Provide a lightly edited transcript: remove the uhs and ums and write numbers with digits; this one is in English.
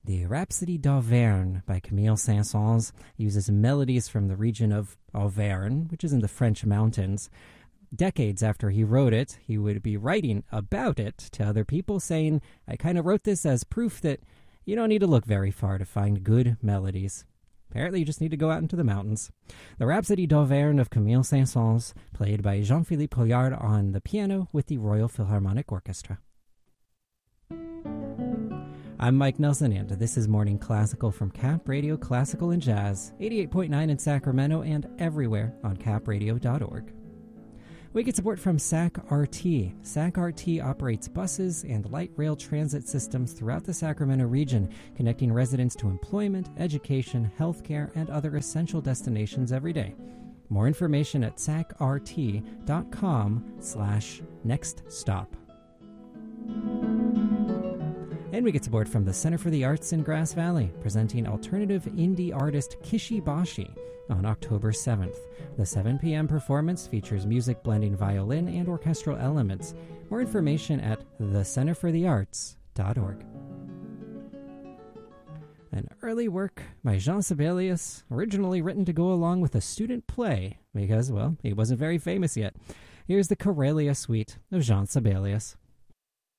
The Rhapsody d'Auvergne by Camille Saint-Saëns uses melodies from the region of Auvergne, which is in the French mountains. Decades after he wrote it, he would be writing about it to other people, saying, I kind of wrote this as proof that you don't need to look very far to find good melodies. Apparently, you just need to go out into the mountains. The Rhapsody d'Auvergne of Camille Saint-Saëns, played by Jean-Philippe Pouillard on the piano with the Royal Philharmonic Orchestra. I'm Mike Nelson, and this is Morning Classical from Cap Radio Classical and Jazz, 88.9 in Sacramento and everywhere on capradio.org. We get support from SAC-RT. SAC-RT operates buses and light rail transit systems throughout the Sacramento region, connecting residents to employment, education, healthcare, and other essential destinations every day. More information at sacrt.com/nextstop. And we get support from the Center for the Arts in Grass Valley, presenting alternative indie artist Kishi Bashi on October 7th. The 7 p.m. performance features music blending violin and orchestral elements. More information at thecenterforthearts.org. An early work by Jean Sibelius, originally written to go along with a student play, because, well, he wasn't very famous yet. Here's the Karelia Suite of Jean Sibelius.